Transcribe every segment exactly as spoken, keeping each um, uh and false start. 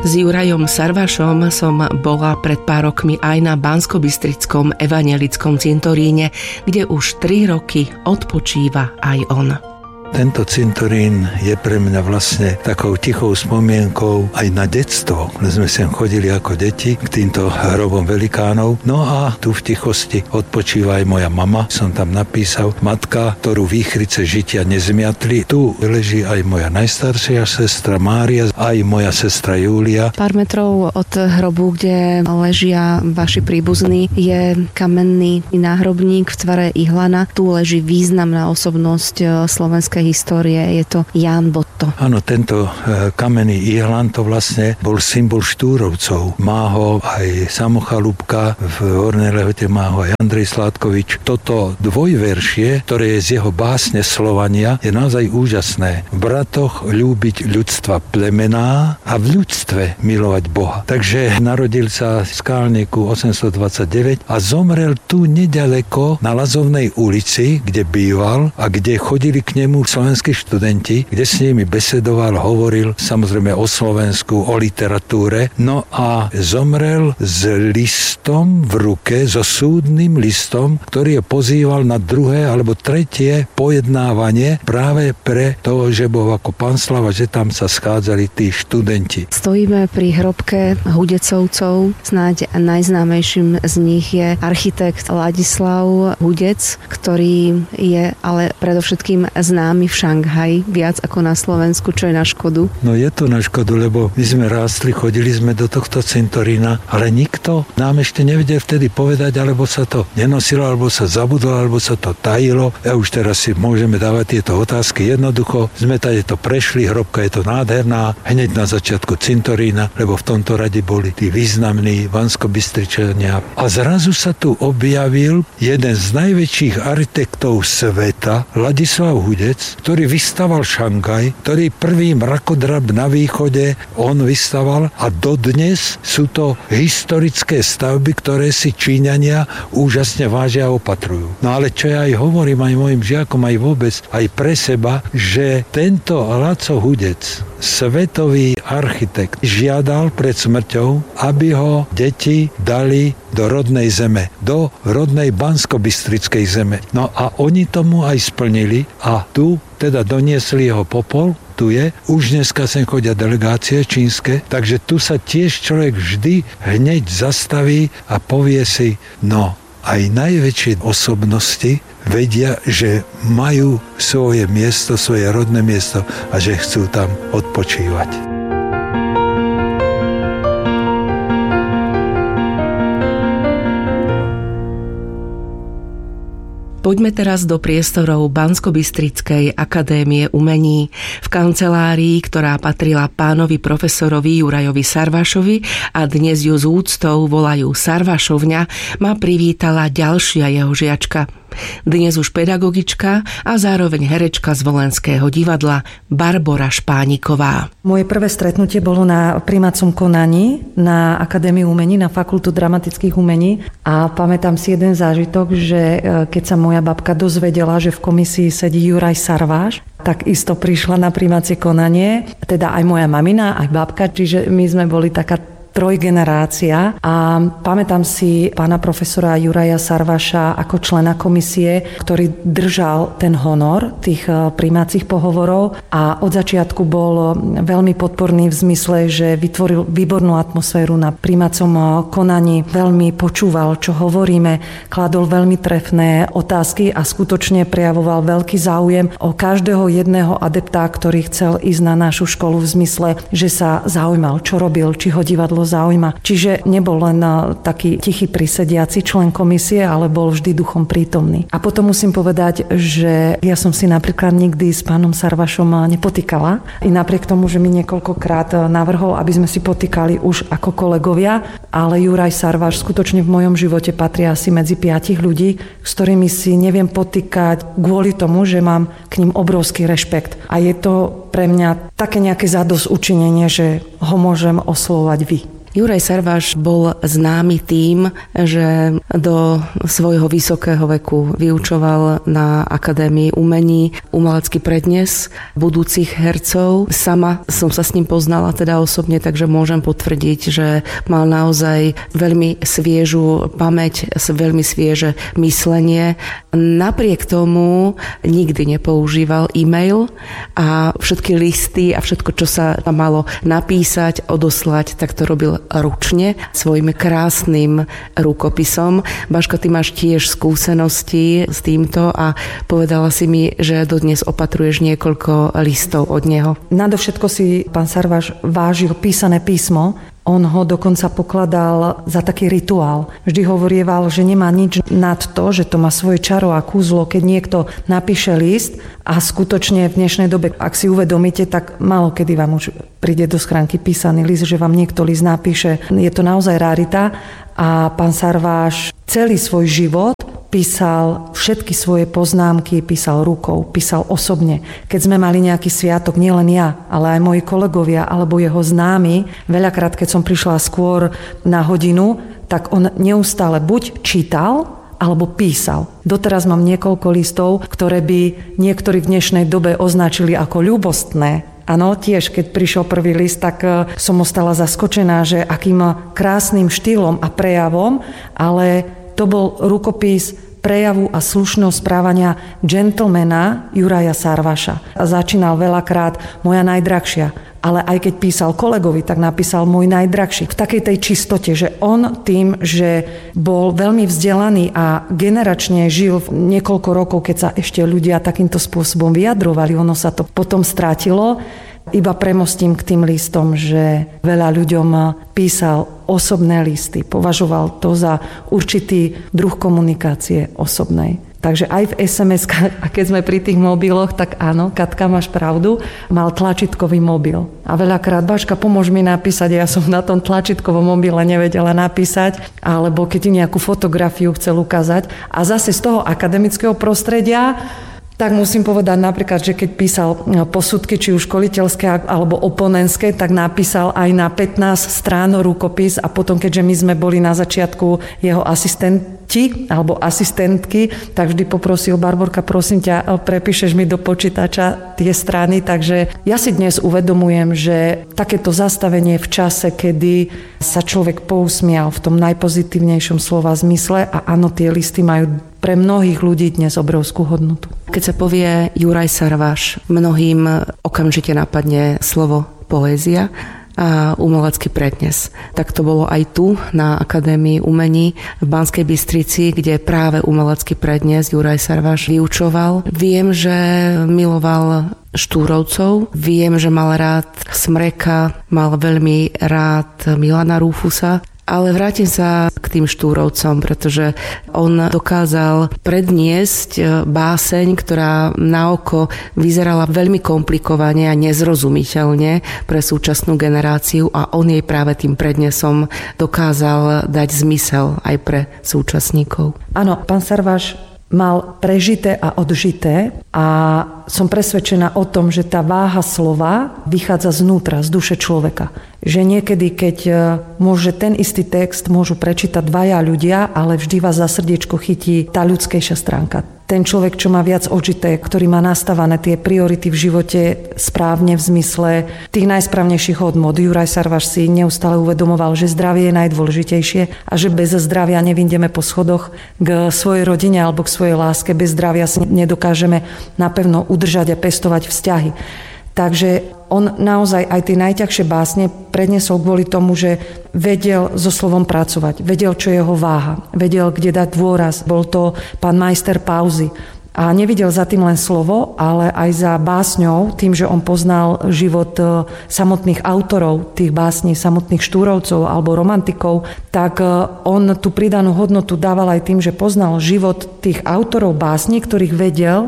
S Jurajom Sarvašom som bola pred pár rokmi aj na Banskobystrickom evanjelickom cintoríne, kde už tri roky odpočíva aj on. Tento cintorín je pre mňa vlastne takou tichou spomienkou aj na detstvo. My sme sem chodili ako deti k týmto hrobom velikánov. No a tu v tichosti odpočíva aj moja mama. Som tam napísal, matka, ktorú výchrice žitia nezmiatli. Tu leží aj moja najstaršia sestra Mária, aj moja sestra Júlia. Pár metrov od hrobu, kde ležia vaši príbuzní, je kamenný náhrobník v tvare ihlana. Tu leží významná osobnosť slovenskej histórie, je to Ján Botto. Áno, tento e, kamenný ihlan to vlastne bol symbol Štúrovcov. Má ho aj Samo Chalúbka, v Hornej Lehote má ho aj Andrej Sládkovič. Toto dvojveršie, ktoré je z jeho básne Slovania, je naozaj úžasné. V bratoch ľúbiť ľudstva plemená a v ľudstve milovať Boha. Takže narodil sa v Skálniku osemstodvadsaťdeväť a zomrel tu nedaleko na Lazovnej ulici, kde býval a kde chodili k nemu slovenskí študenti, kde s nimi besedoval, hovoril samozrejme o Slovensku, o literatúre. No a zomrel s listom v ruke, so súdnym listom, ktorý je pozýval na druhé alebo tretie pojednávanie práve pre to, že bol ako Panslava, že tam sa schádzali tí študenti. Stojíme pri hrobke Hudecovcov. Snáď najznámejším z nich je architekt Ladislav Hudec, ktorý je ale predovšetkým známy v Šanghaji, viac ako na Slovensku, čo je na škodu. No je to na škodu, lebo my sme rástli, chodili sme do tohto cintorína, ale nikto nám ešte nevedel vtedy povedať, alebo sa to nenosilo, alebo sa zabudlo, alebo sa to tajilo. Ja už teraz si môžeme dávať tieto otázky. Jednoducho sme tady to prešli, hrobka je to nádherná, hneď na začiatku cintorína, lebo v tomto rade boli tí významní Banskobystričania. A zrazu sa tu objavil jeden z najväčších architektov sveta, Ladislav Hudec, ktorý vystaval Šanghaj, ktorý prvý mrakodrap na východe on vystaval a dodnes sú to historické stavby, ktoré si Číňania úžasne vážia a opatrujú. No ale čo ja aj hovorím aj mojim žiakom, aj vôbec, aj pre seba, že tento Laco Hudec, svetový architekt, žiadal pred smrťou, aby ho deti dali do rodnej zeme, do rodnej Banskobystrickej zeme. No a oni tomu aj splnili a tu teda doniesli jeho popol, tu je. Už dneska sem chodia delegácie čínske, takže tu sa tiež človek vždy hneď zastaví a povie si, no aj najväčšie osobnosti vedia, že majú svoje miesto, svoje rodné miesto a že chcú tam odpočívať. Poďme teraz do priestorov Banskobystrickej akadémie umení. V kancelárii, ktorá patrila pánovi profesorovi Jurajovi Sarvašovi a dnes ju s úctou volajú Sarvašovňa, ma privítala ďalšia jeho žiačka. Dnes už pedagogička a zároveň herečka z Volenského divadla Barbora Špániková. Moje prvé stretnutie bolo na prijímacom konaní na Akadémiu umení, na Fakultu dramatických umení a pamätám si jeden zážitok, že keď sa moja babka dozvedela, že v komisii sedí Juraj Sarvaš, tak isto prišla na prijímacie konanie, teda aj moja mamina, aj babka, čiže my sme boli taká trojgenerácia a pamätám si pána profesora Juraja Sarvaša ako člena komisie, ktorý držal ten honor tých prijímacích pohovorov a od začiatku bol veľmi podporný v zmysle, že vytvoril výbornú atmosféru na prijímacom konaní, veľmi počúval, čo hovoríme, kladol veľmi trefné otázky a skutočne prejavoval veľký záujem o každého jedného adepta, ktorý chcel ísť na našu školu v zmysle, že sa zaujímal, čo robil, či ho divadlo zaujíma. Čiže nebol len taký tichý prisediaci člen komisie, ale bol vždy duchom prítomný. A potom musím povedať, že ja som si napríklad nikdy s pánom Sarvašom nepotýkala. I napriek tomu, že mi niekoľkokrát navrhol, aby sme si potýkali už ako kolegovia, ale Juraj Sarvaš skutočne v mojom živote patrí asi medzi piatich ľudí, s ktorými si neviem potýkať kvôli tomu, že mám k ním obrovský rešpekt. A je to pre mňa také nejaké zadosťučinenie, že ho môžem oslovovať vy. Juraj Sarváš bol známy tým, že do svojho vysokého veku vyučoval na Akadémii umení umelecký prednes budúcich hercov. Sama som sa s ním poznala teda osobne, takže môžem potvrdiť, že mal naozaj veľmi sviežu pamäť, veľmi svieže myslenie. Napriek tomu nikdy nepoužíval e-mail a všetky listy a všetko, čo sa tam malo napísať, odoslať, tak to robil ručne svojim krásnym rukopisom. Baška, ty máš tiež skúsenosti s týmto a povedala si mi, že dodnes opatruješ niekoľko listov od neho. Nadovšetko si pán Sarváš vážil písané písmo. On ho dokonca pokladal za taký rituál. Vždy hovorieval, že nemá nič nad to, že to má svoje čaro a kúzlo, keď niekto napíše list a skutočne v dnešnej dobe, ak si uvedomíte, tak málo kedy vám už príde do schránky písaný list, že vám niekto list napíše. Je to naozaj rarita a pán Sarváš celý svoj život písal všetky svoje poznámky, písal rukou, písal osobne. Keď sme mali nejaký sviatok, nielen ja, ale aj moji kolegovia alebo jeho známi, veľakrát, keď som prišla skôr na hodinu, tak on neustále buď čítal, alebo písal. Doteraz mám niekoľko listov, ktoré by niektorí v dnešnej dobe označili ako ľúbostné. Áno, tiež keď prišiel prvý list, tak som ostala zaskočená, že akým krásnym štýlom a prejavom, ale to bol rukopis prejavu a slušného správania gentlemana Juraja Sarváša. A začínal veľakrát moja najdrahšia. Ale aj keď písal kolegovi, tak napísal môj najdrahší. V takej tej čistote, že on tým, že bol veľmi vzdelaný a generačne žil niekoľko rokov, keď sa ešte ľudia takýmto spôsobom vyjadrovali, ono sa to potom strátilo. Iba premostím k tým listom, že veľa ľuďom písal osobné listy. Považoval to za určitý druh komunikácie osobnej. Takže aj v es em eskách, a keď sme pri tých mobiloch, tak áno, Katka, máš pravdu, mal tlačítkový mobil. A veľakrát, Baška, pomôž mi napísať, ja som na tom tlačítkovom mobile nevedela napísať, alebo keď ti nejakú fotografiu chcel ukázať. A zase z toho akademického prostredia, tak musím povedať napríklad, že keď písal posudky, či už školiteľské alebo oponentské, tak napísal aj na pätnásť strán rukopis a potom, keďže my sme boli na začiatku jeho asistenti alebo asistentky, tak vždy poprosil, Barborka, prosím ťa, prepíšeš mi do počítača tie strany, takže ja si dnes uvedomujem, že takéto zastavenie v čase, kedy sa človek pousmial v tom najpozitívnejšom slova zmysle a áno, tie listy majú pre mnohých ľudí dnes obrovskú hodnotu. Keď sa povie Juraj Sarváš, mnohým okamžite napadne slovo poézia a umelecký prednes. Tak to bolo aj tu na Akadémii umení v Banskej Bystrici, kde práve umelecký prednes Juraj Sarváš vyučoval. Viem, že miloval Štúrovcov, viem, že mal rád Smreka, mal veľmi rád Milana Rúfusa. Ale vrátim sa k tým Štúrovcom, pretože on dokázal predniesť báseň, ktorá na oko vyzerala veľmi komplikovane a nezrozumiteľne pre súčasnú generáciu a on jej práve tým prednesom dokázal dať zmysel aj pre súčasníkov. Áno, pán Sarváš mal prežité a odžité a som presvedčená o tom, že tá váha slova vychádza znútra, z duše človeka. Že niekedy, keď môže ten istý text môžu prečítať dvaja ľudia, ale vždy vás za srdiečko chytí tá ľudskejšia stránka. Ten človek, čo má viac odžité, ktorý má nastavené tie priority v živote správne v zmysle tých najsprávnejších hodnôt. Juraj Sarváš si neustále uvedomoval, že zdravie je najdôležitejšie a že bez zdravia nevyjdeme po schodoch k svojej rodine alebo k svojej láske. Bez zdravia si nedokážeme napevno udržať a pestovať vzťahy. Takže on naozaj aj tie najťažšie básne predniesol kvôli tomu, že vedel so slovom pracovať, vedel, čo je jeho váha, vedel, kde dať dôraz. Bol to pán majster pauzy. A nevidel za tým len slovo, ale aj za básňou, tým, že on poznal život samotných autorov tých básní, samotných Štúrovcov alebo romantikov, tak on tú pridanú hodnotu dával aj tým, že poznal život tých autorov básní, ktorých vedel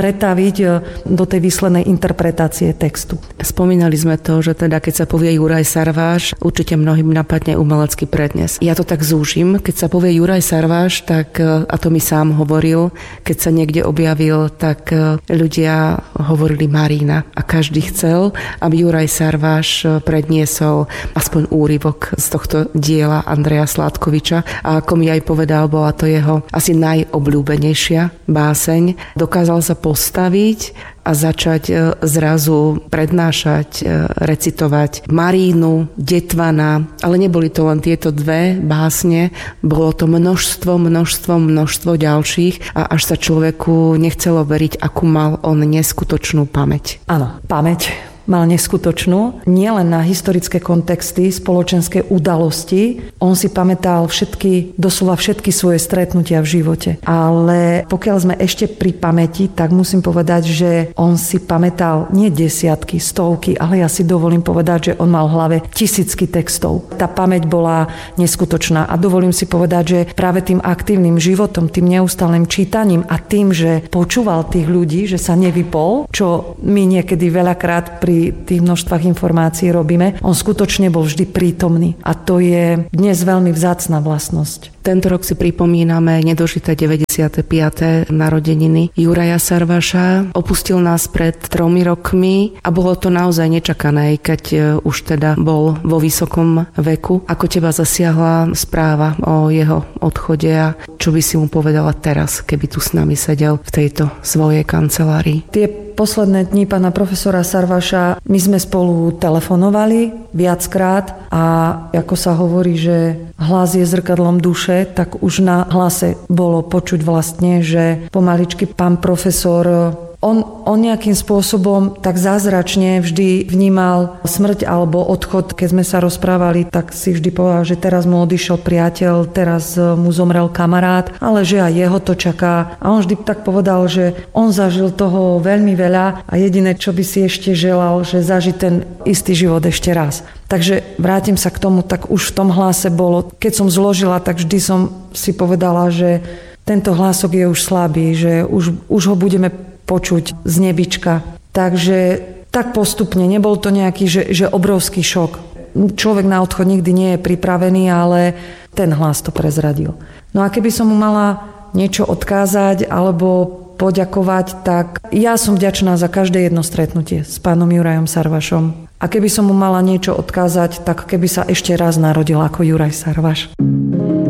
pretaviť do tej výslednej interpretácie textu. Spomínali sme to, že teda keď sa povie Juraj Sarváš, určite mnohým napadne umelecký prednes. Ja to tak zúžim, keď sa povie Juraj Sarváš, tak, a to mi sám hovoril, keď sa niekde objavil, tak ľudia hovorili Marína a každý chcel, aby Juraj Sarváš predniesol aspoň úryvok z tohto diela Andreja Sládkoviča a ako mi aj povedal, bola to jeho asi najobľúbenejšia báseň. Dokázal sa postaviť a začať zrazu prednášať, recitovať Marínu, Detvana, ale neboli to len tieto dve básne, bolo to množstvo, množstvo, množstvo ďalších a až sa človeku nechcelo veriť, akú mal on neskutočnú pamäť. Áno, pamäť mal neskutočnú, nielen na historické kontexty, spoločenské udalosti. On si pamätal všetky, doslova všetky svoje stretnutia v živote. Ale pokiaľ sme ešte pri pamäti, tak musím povedať, že on si pamätal nie desiatky, stovky, ale ja si dovolím povedať, že on mal v hlave tisícky textov. Tá pamäť bola neskutočná a dovolím si povedať, že práve tým aktívnym životom, tým neustálym čítaním a tým, že počúval tých ľudí, že sa nevypol, čo my niekedy veľakrát pri tých množstvách informácií robíme, on skutočne bol vždy prítomný. A to je dnes veľmi vzácna vlastnosť. Tento rok si pripomíname nedožité deväťdesiate piate narodeniny Juraja Sarvaša. Opustil nás pred tromi rokmi a bolo to naozaj nečakané, keď už teda bol vo vysokom veku. Ako teba zasiahla správa o jeho odchode a čo by si mu povedala teraz, keby tu s nami sedel v tejto svojej kancelárii? Tie posledné dni pána profesora Sarvaša my sme spolu telefonovali viackrát a ako sa hovorí, že hlas je zrkadlom duše, tak už na hlase bolo počuť vlastne, že pomaličky pán profesor On, on nejakým spôsobom tak zázračne vždy vnímal smrť alebo odchod. Keď sme sa rozprávali, tak si vždy povedal, že teraz mu odišiel priateľ, teraz mu zomrel kamarát, ale že aj jeho to čaká. A on vždy tak povedal, že on zažil toho veľmi veľa a jediné, čo by si ešte želal, že zažiť ten istý život ešte raz. Takže vrátim sa k tomu, tak už v tom hlase bolo, keď som zložila, tak vždy som si povedala, že tento hlások je už slabý, že už, už ho budeme počuť z nebička. Takže tak postupne, nebol to nejaký, že, že obrovský šok. Človek na odchod nikdy nie je pripravený, ale ten hlas to prezradil. No a keby som mu mala niečo odkázať alebo poďakovať, tak ja som vďačná za každé jedno stretnutie s pánom Jurajom Sarvašom. A keby som mu mala niečo odkázať, tak keby sa ešte raz narodil ako Juraj Sarvaš.